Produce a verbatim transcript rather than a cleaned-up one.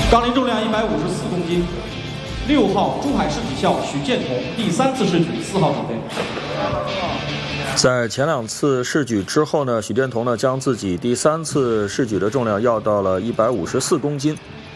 杠铃重量一百五十四公斤，六号珠海市体校许建彤第三次试举，四号准备。 在前两次试举之后呢，许建彤呢将自己第三次试举的重量要到了一百五十四公斤。